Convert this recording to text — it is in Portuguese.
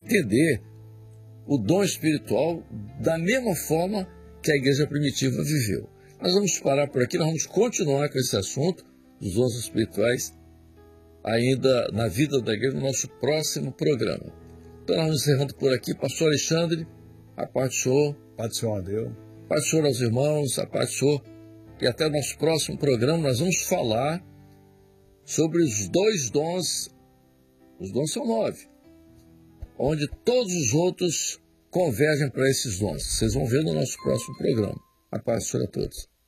entender o dom espiritual da mesma forma que a igreja primitiva viveu. Nós vamos parar por aqui, nós vamos continuar com esse assunto dos dons espirituais ainda na vida da igreja no nosso próximo programa. Então nós vamos encerrando por aqui. Pastor Alexandre, a paz do Senhor. Paz do Senhor a Deus. Paz do Senhor aos irmãos, a paz do Senhor. E até o nosso próximo programa nós vamos falar sobre os 2 dons. Os dons são 9, onde todos os outros convergem para esses dons. Vocês vão ver no nosso próximo programa. A paz do Senhor a todos.